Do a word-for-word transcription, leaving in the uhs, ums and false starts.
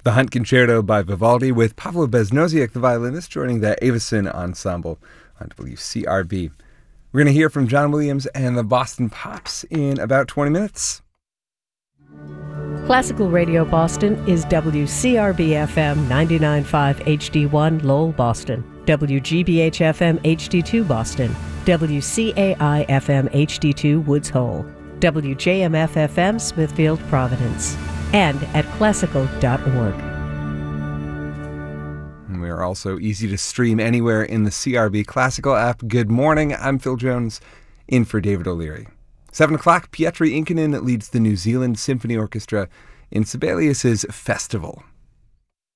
The Hunt Concerto by Vivaldi with Pavlo Beznoziak, the violinist, joining the Avison Ensemble on W C R B. We're going to hear from John Williams and the Boston Pops in about twenty minutes. Classical Radio Boston is W C R B F M ninety-nine point five H D one Lowell, Boston, W G B H F M H D two Boston, W C A I F M H D two Woods Hole, W J M F F M Smithfield, Providence, and at classical dot org. We are also easy to stream anywhere in the C R B Classical app. Good morning, I'm Phil Jones, in for David O'Leary. Seven o'clock, Pietri Inkinen leads the New Zealand Symphony Orchestra in Sibelius's Festival.